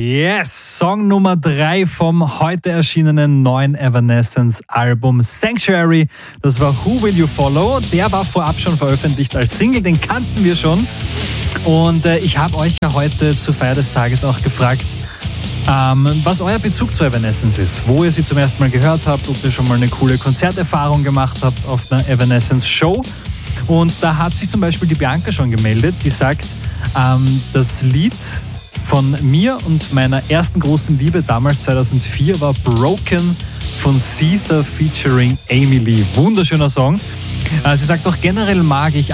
Yes, Song Nummer 3 vom heute erschienenen neuen Evanescence-Album Sanctuary. Das war Who Will You Follow? Der war vorab schon veröffentlicht als Single, den kannten wir schon. Und ich habe euch ja heute zur Feier des Tages auch gefragt, was euer Bezug zu Evanescence ist, wo ihr sie zum ersten Mal gehört habt, ob ihr schon mal eine coole Konzerterfahrung gemacht habt auf einer Evanescence-Show. Und da hat sich zum Beispiel die Bianca schon gemeldet, die sagt, das Lied von mir und meiner ersten großen Liebe damals 2004 war Broken von Seether featuring Amy Lee. Wunderschöner Song. Sie sagt auch, generell mag ich